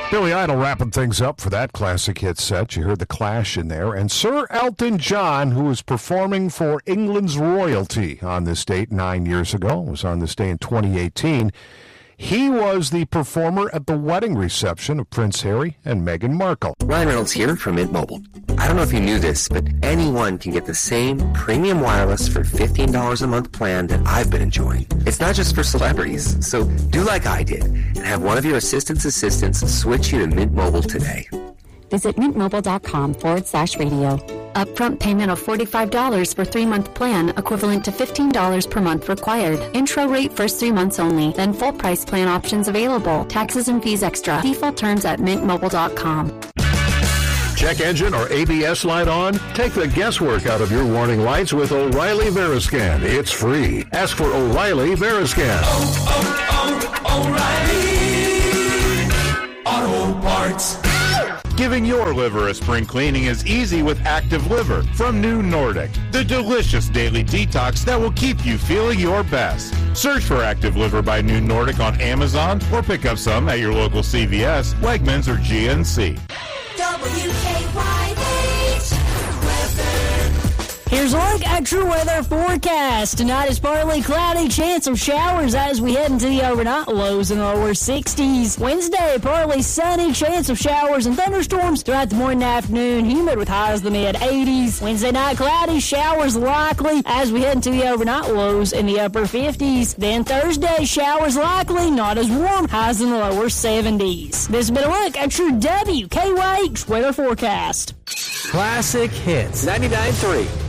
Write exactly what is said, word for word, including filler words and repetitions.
Billy Idol wrapping things up for that classic hit set. You heard The Clash in there. And Sir Elton John, who was performing for England's royalty on this date nine years ago, was on this day in twenty eighteen. He was the performer at the wedding reception of Prince Harry and Meghan Markle. Ryan Reynolds here from Mint Mobile. I don't know if you knew this, but anyone can get the same premium wireless for fifteen dollars a month plan that I've been enjoying. It's not just for celebrities, so do like I did and have one of your assistant's assistants switch you to Mint Mobile today. Visit mintmobile.com forward slash radio. Upfront payment of forty-five dollars for three-month plan, equivalent to fifteen dollars per month required. Intro rate first three months only, then full price plan options available. Taxes and fees extra. Default terms at mint mobile dot com. Check engine or A B S light on? Take the guesswork out of your warning lights with O'Reilly Veriscan. It's free. Ask for O'Reilly Veriscan. Oh, oh, oh, O'Reilly Auto Parts. Giving your liver a spring cleaning is easy with Active Liver from New Nordic, the delicious daily detox that will keep you feeling your best. Search for Active Liver by New Nordic on Amazon or pick up some at your local C V S, Wegmans, or G N C. W K Y H Weather. Here's a look at true weather forecast. Tonight is partly cloudy, chance of showers as we head into the overnight, lows in the lower sixties. Wednesday, partly sunny, chance of showers and thunderstorms throughout the morning and afternoon, humid with highs in the mid eighties. Wednesday night, cloudy, showers likely as we head into the overnight, lows in the upper fifties. Then Thursday, showers likely, not as warm, highs in the lower seventies. This has been a look at true W K Y H weather forecast. Classic hits. ninety-nine point three